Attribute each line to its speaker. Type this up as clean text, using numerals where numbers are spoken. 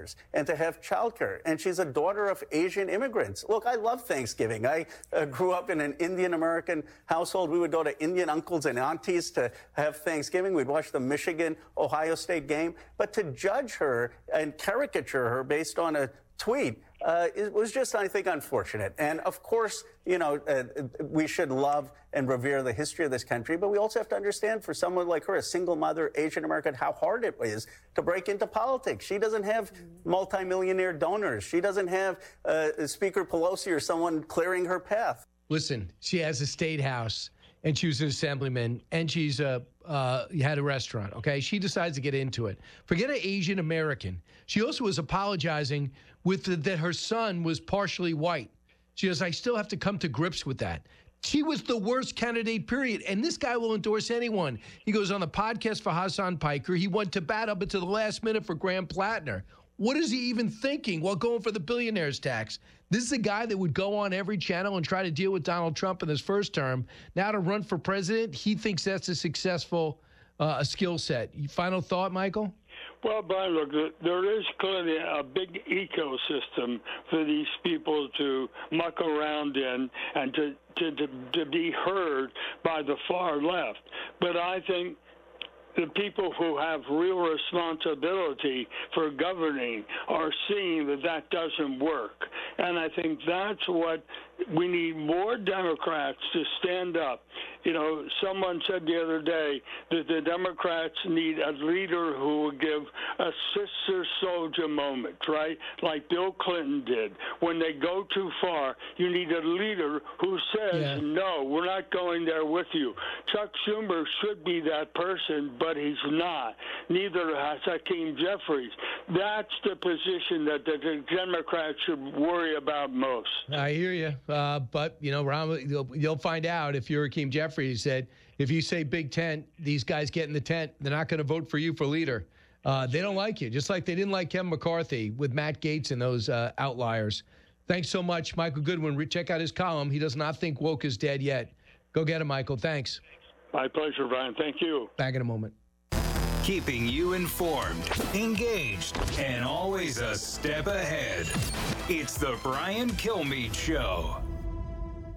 Speaker 1: $1,000 and to have childcare. And she's a daughter of Asian immigrants. Look, I love Thanksgiving. I grew up in an Indian American household. We would go to Indian uncles and aunties to have Thanksgiving. We'd watch the Michigan-Ohio State game. But to judge her and caricature her based on a tweet, it was just, I think, unfortunate. And of course, we should love and revere the history of this country, but we also have to understand for someone like her, a single mother, Asian American, how hard it is to break into politics. She doesn't have multimillionaire donors. She doesn't have Speaker Pelosi or someone clearing her path.
Speaker 2: Listen, she has a state house, and she was an assemblyman, and she's had a restaurant, okay? She decides to get into it. Forget an Asian American. She also was apologizing that her son was partially white. She goes, I still have to come to grips with that. She was the worst candidate, period. And this guy will endorse anyone. He goes on the podcast for Hassan Piker. He went to bat up until the last minute for Graham Plattner. What is he even thinking while going for the billionaire's tax? This is a guy that would go on every channel and try to deal with Donald Trump in his first term. Now to run for president, he thinks that's a successful skill set. Final thought, Michael?
Speaker 3: Well, Brian, look, there is clearly a big ecosystem for these people to muck around in and to be heard by the far left. But I think the people who have real responsibility for governing are seeing that doesn't work. And I think that's what we need, more Democrats to stand up. Someone said the other day that the Democrats need a leader who will give a sister soldier moment, right? Like Bill Clinton did. When they go too far, you need a leader who says, no, we're not going there with you. Chuck Schumer should be that person, but he's not. Neither has Hakeem Jeffries. That's the position that the Democrats should worry about most.
Speaker 2: I hear you. But, Ron, you'll find out if you're Hakeem Jeffries that if you say big tent, these guys get in the tent, they're not going to vote for you for leader. They don't like you, just like they didn't like Kevin McCarthy with Matt Gaetz and those outliers. Thanks so much, Michael Goodwin. Check out his column. He does not think woke is dead yet. Go get him, Michael. Thanks.
Speaker 3: My pleasure, Brian. Thank you.
Speaker 2: Back in a moment.
Speaker 4: Keeping you informed, engaged, and always a step ahead. It's the Brian Kilmeade Show.